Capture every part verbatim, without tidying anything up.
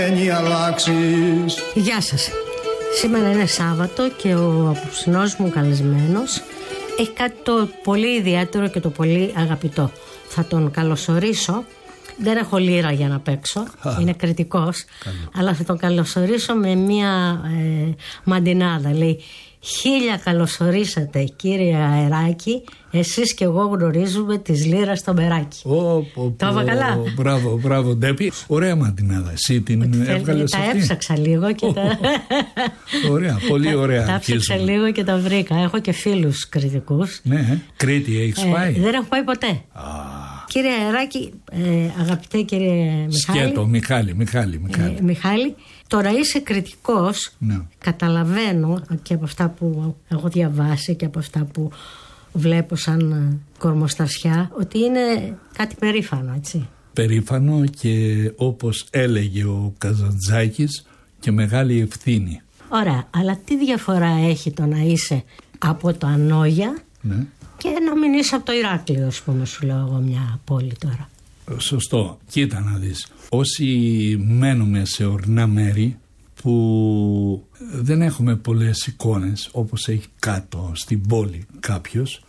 Γεια σας. Σήμερα είναι Σάββατο και ο απόψινός μου καλεσμένος έχει κάτι το πολύ ιδιαίτερο και το πολύ αγαπητό. Θα τον καλωσορίσω. Δεν έχω λίρα για να παίξω, Α, είναι κριτικός, καλό. Αλλά θα τον καλωσορίσω με μια ε, μαντινάδα. Λέει: χίλια καλωσορίσατε κύριε Αεράκη, εσείς και εγώ γνωρίζουμε της λίρας στο μεράκι. Oh, oh, το είπα καλά. Oh, μπράβο, μπράβο Ντέπη. Ωραία μαντινάδα. Εσύ την έβγαλες αυτή? Τα έψαξα λίγο και oh, τα... Ωραία, πολύ ωραία. Τα έψαξα λίγο και τα βρήκα. Έχω και φίλους κριτικούς. Ναι, Κρήτη έχεις πάει? Ε, δεν έχω πάει ποτέ. Ah. Κύριε Αεράκη, ε, αγαπητέ κύριε Μιχάλη. Σκέτο, Μιχάλη, Μιχάλη, Μιχάλη. Ε, Μιχάλη, τώρα είσαι κριτικός, ναι. Καταλαβαίνω και από αυτά που έχω διαβάσει και από αυτά που βλέπω σαν κορμοστασιά, ότι είναι κάτι περήφανο, έτσι. Περήφανο και όπως έλεγε ο Καζαντζάκης και μεγάλη ευθύνη. Ωραία, αλλά τι διαφορά έχει το να είσαι από το Ανόγια, ναι, και να μην είσαι από το Ηράκλειο, ας πούμε, σου λέω εγώ μια πόλη τώρα. Σωστό. Κοίτα να δεις. Όσοι μένουμε σε ορεινά μέρη που δεν έχουμε πολλές εικόνες, όπως έχει κάτω στην πόλη κάποιος,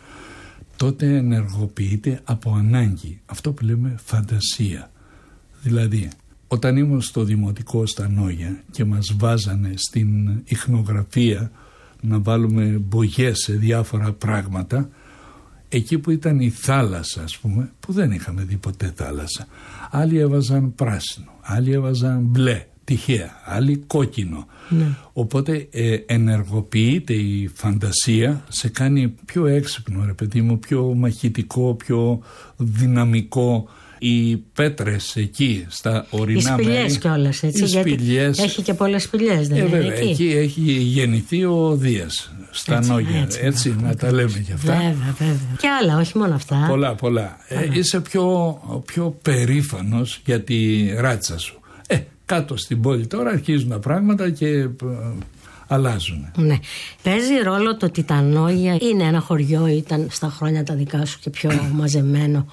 τότε ενεργοποιείται από ανάγκη. Αυτό που λέμε φαντασία. Δηλαδή, όταν ήμουν στο δημοτικό στα Νόγια και μας βάζανε στην ιχνογραφία να βάλουμε μπογιές σε διάφορα πράγματα, εκεί που ήταν η θάλασσα, ας πούμε, που δεν είχαμε δει ποτέ θάλασσα, άλλοι έβαζαν πράσινο, άλλοι έβαζαν μπλε, τυχαία, άλλοι κόκκινο. Ναι. Οπότε ε, ενεργοποιείται η φαντασία, σε κάνει πιο έξυπνο, ρε παιδί μου, πιο μαχητικό, πιο δυναμικό. Οι πέτρες εκεί στα ορεινά μέρη. Οι σπηλιές κιόλας, έτσι. Οι σπηλιές. Έχει και πολλές σπηλιές, δεν ε, είναι βέβαια, εκεί. Εκεί έχει γεννηθεί ο Δίας. Στα έτσι, Νόγια, έτσι, έτσι να, να τα λέμε κι αυτά. Βέβαια, βέβαια. Και άλλα, όχι μόνο αυτά. Πολλά, πολλά. Ε, είσαι πιο, πιο περήφανος για τη ράτσα σου. Ε, κάτω στην πόλη τώρα αρχίζουν τα πράγματα και ε, αλλάζουν. Ναι. Παίζει ρόλο το ότι τα Νόγια είναι ένα χωριό, ήταν στα χρόνια τα δικά σου και πιο μαζεμένο.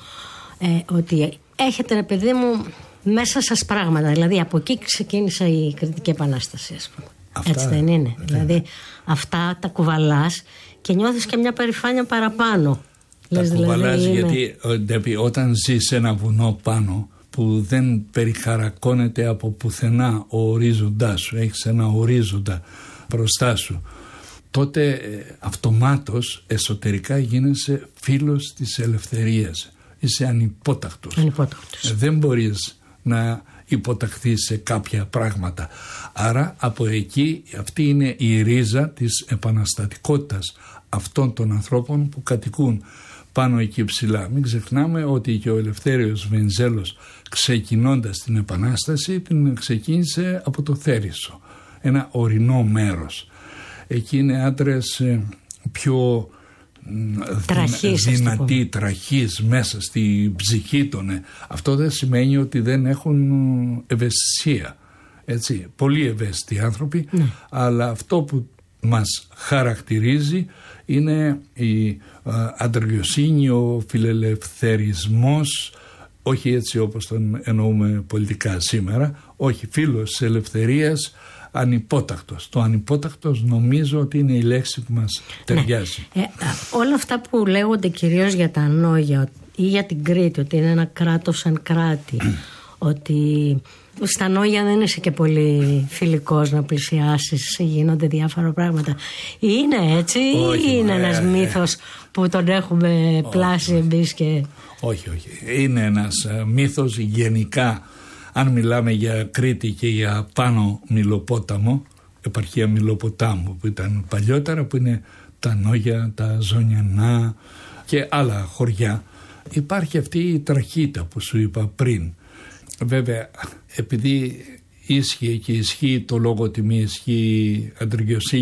Ε, ότι έχετε, ρε παιδί μου, μέσα σας πράγματα. Δηλαδή από εκεί ξεκίνησε η Κρητική Επανάσταση, ας πούμε. Αυτά, έτσι δεν είναι? Ναι. Δηλαδή αυτά τα κουβαλάς και νιώθεις και μια περηφάνεια παραπάνω. Τα Λες, κουβαλάς δηλαδή, γιατί Ντέπη, όταν ζεις σε ένα βουνό πάνω που δεν περιχαρακώνεται από πουθενά ο ορίζοντάς σου, έχεις ένα ορίζοντα μπροστά σου, τότε ε, αυτομάτως εσωτερικά γίνεσαι φίλος της ελευθερίας. Είσαι ανυπότακτος. Ανυπότακτος. Ε, δεν μπορείς να υποταχθείς σε κάποια πράγματα. Άρα από εκεί αυτή είναι η ρίζα της επαναστατικότητας αυτών των ανθρώπων που κατοικούν πάνω εκεί ψηλά. Μην ξεχνάμε ότι και ο Ελευθέριος Βενιζέλος, ξεκινώντας την Επανάσταση, την ξεκίνησε από το Θέρισο, ένα ορεινό μέρος. Εκεί είναι άντρες πιο τραχής, δυνατοί, τραχής μέσα στη ψυχή των. Αυτό δεν σημαίνει ότι δεν έχουν ευαισθησία, έτσι, πολύ ευαίσθητοι άνθρωποι, ναι. Αλλά αυτό που μας χαρακτηρίζει είναι η αντριοσύνη, ο φιλελευθερισμός, όχι έτσι όπως τον εννοούμε πολιτικά σήμερα, όχι, φίλος της ελευθερίας, ανυπότακτος. Το ανυπότακτος νομίζω ότι είναι η λέξη που μας ταιριάζει. Ναι. Ε, όλα αυτά που λέγονται κυρίως για τα Νόγια ή για την Κρήτη, ότι είναι ένα κράτος σαν κράτη, ότι στα Νόγια δεν είσαι και πολύ φιλικός να πλησιάσεις, γίνονται διάφορα πράγματα. Είναι έτσι όχι, ή είναι ε, ένας ε, μύθος που τον έχουμε πλάσει εμείς και... Όχι, όχι. Είναι ένας ε, μύθος γενικά. Αν μιλάμε για Κρήτη και για πάνω Μιλοπόταμο, επαρχία Μιλοποτάμου που ήταν παλιότερα, που είναι τα Νόγια, τα Ζωνιανά και άλλα χωριά, υπάρχει αυτή η τραχύτητα που σου είπα πριν. Βέβαια, επειδή ίσχυε και ισχύει το λόγο ότι μη ισχύει αντρικιοσύνη